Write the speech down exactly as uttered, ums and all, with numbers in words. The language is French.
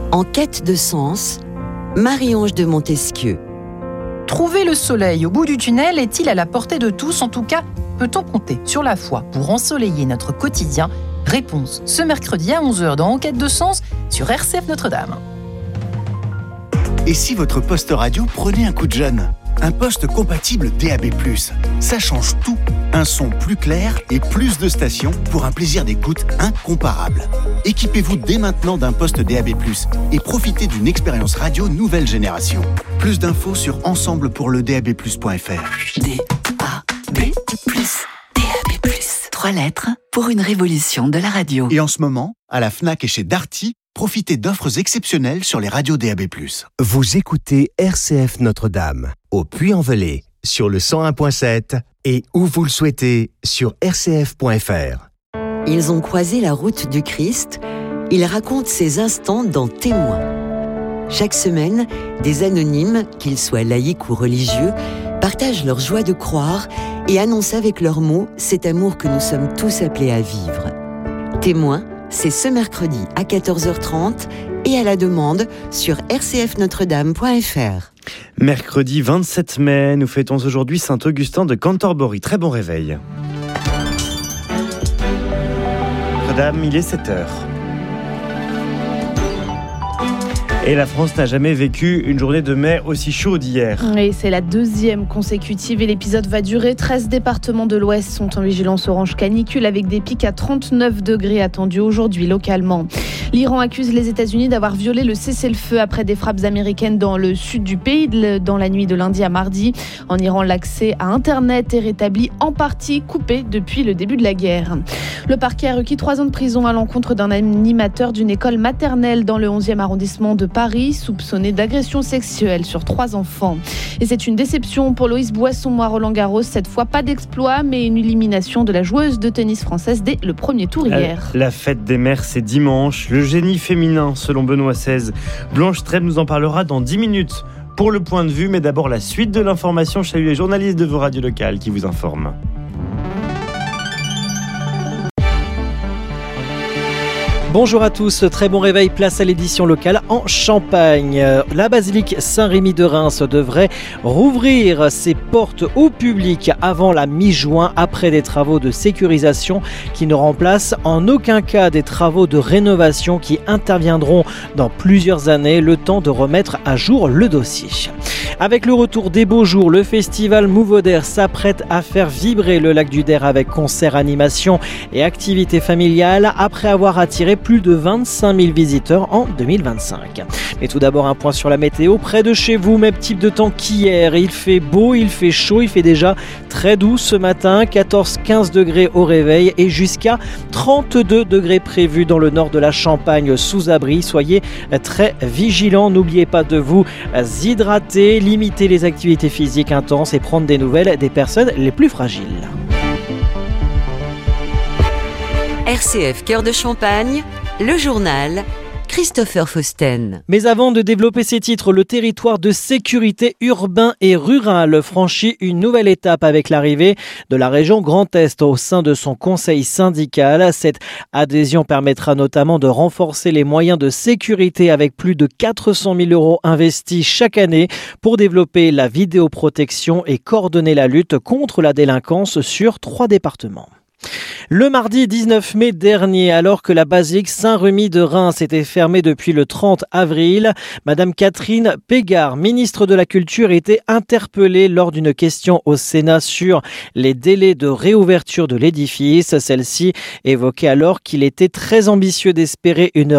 En quête de sens, Marie-Ange de Montesquieu. Trouver le soleil au bout du tunnel est-il à la portée de tous ? En tout cas, peut-on compter sur la foi pour ensoleiller notre quotidien ? Réponse ce mercredi à onze heures dans En quête de sens sur R C F Notre-Dame. Et si votre poste radio prenait un coup de jeune ? Un poste compatible D A B plus, ça change tout. Un son plus clair et plus de stations pour un plaisir d'écoute incomparable. Équipez-vous dès maintenant d'un poste D A B plus et profitez d'une expérience radio nouvelle génération. Plus d'infos sur ensemble pour le D A B plus point F R. D A B plus, D A B plus. Trois lettres pour une révolution de la radio. Et en ce moment, à la Fnac et chez Darty, profitez d'offres exceptionnelles sur les radios D A B plus. Vous écoutez R C F Notre-Dame, au Puy-en-Velay, sur le cent un virgule sept et où vous le souhaitez, sur r c f point f r. Ils ont croisé la route du Christ. Ils racontent ces instants dans Témoins. Chaque semaine, des anonymes, qu'ils soient laïcs ou religieux, partagent leur joie de croire et annoncent avec leurs mots cet amour que nous sommes tous appelés à vivre. Témoins, c'est ce mercredi à quatorze heures trente et à la demande sur r c f notre dame point f r. Mercredi vingt-sept mai, nous fêtons aujourd'hui Saint-Augustin de Cantorbéry. Très bon réveil. Notre-Dame, il est sept heures. Et la France n'a jamais vécu une journée de mai aussi chaude hier. Et c'est la deuxième consécutive et l'épisode va durer. treize départements de l'Ouest sont en vigilance orange canicule avec des pics à trente-neuf degrés attendus aujourd'hui localement. L'Iran accuse les États-Unis d'avoir violé le cessez-le-feu après des frappes américaines dans le sud du pays dans la nuit de lundi à mardi. En Iran, l'accès à Internet est rétabli en partie coupé depuis le début de la guerre. Le parquet a requis trois ans de prison à l'encontre d'un animateur d'une école maternelle dans le onzième arrondissement de Paris, soupçonné d'agression sexuelle sur trois enfants. Et c'est une déception pour Loïs Boisson à Roland-Garros. Cette fois, pas d'exploit, mais une élimination de la joueuse de tennis française dès le premier tour hier. La, la fête des mères, c'est dimanche. Le génie féminin, selon Benoît seize. Blanche Trèbe nous en parlera dans dix minutes pour le point de vue. Mais d'abord, la suite de l'information. Je salue les journalistes de vos radios locales qui vous informent. Bonjour à tous, très bon réveil, place à l'édition locale en Champagne. La basilique Saint-Rémy de Reims devrait rouvrir ses portes au public avant la mi-juin, après des travaux de sécurisation qui ne remplacent en aucun cas des travaux de rénovation qui interviendront dans plusieurs années, le temps de remettre à jour le dossier. Avec le retour des beaux jours, le festival Mouvaudère s'apprête à faire vibrer le lac du Der avec concerts, animations et activités familiales après avoir attiré plus de vingt-cinq mille visiteurs en deux mille vingt-cinq. Mais tout d'abord un point sur la météo. Près de chez vous, même type de temps qu'hier. Il fait beau, il fait chaud, il fait déjà très doux ce matin. quatorze à quinze degrés au réveil et jusqu'à trente-deux degrés prévus dans le nord de la Champagne sous abri. Soyez très vigilants. N'oubliez pas de vous hydrater, limiter les activités physiques intenses et prendre des nouvelles des personnes les plus fragiles. R C F Cœur de Champagne, le journal, Christopher Fausten. Mais avant de développer ces titres, le territoire de sécurité urbain et rural franchit une nouvelle étape avec l'arrivée de la région Grand Est au sein de son conseil syndical. Cette adhésion permettra notamment de renforcer les moyens de sécurité avec plus de quatre cent mille euros investis chaque année pour développer la vidéoprotection et coordonner la lutte contre la délinquance sur trois départements. Le mardi dix-neuf mai dernier, alors que la basilique Saint-Rémy de Reims était fermée depuis le trente avril, Madame Catherine Pégard, ministre de la Culture, était interpellée lors d'une question au Sénat sur les délais de réouverture de l'édifice. Celle-ci évoquait alors qu'il était très ambitieux d'espérer une